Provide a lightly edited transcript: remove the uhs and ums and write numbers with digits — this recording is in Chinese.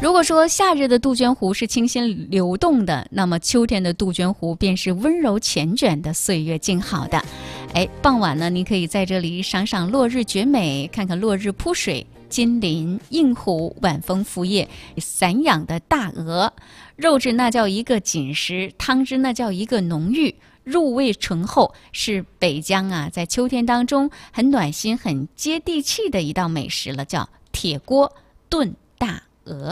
如果说夏日的杜鹃湖是清新流动的，那么秋天的杜鹃湖便是温柔缱绻的岁月静好的。傍晚呢，你可以在这里赏赏落日绝美，看看落日扑水、金鳞、映湖、晚风拂叶、散养的大鹅，肉质那叫一个紧实，汤汁那叫一个浓郁，入味醇厚，是北疆在秋天当中很暖心、很接地气的一道美食了，叫铁锅炖大鹅。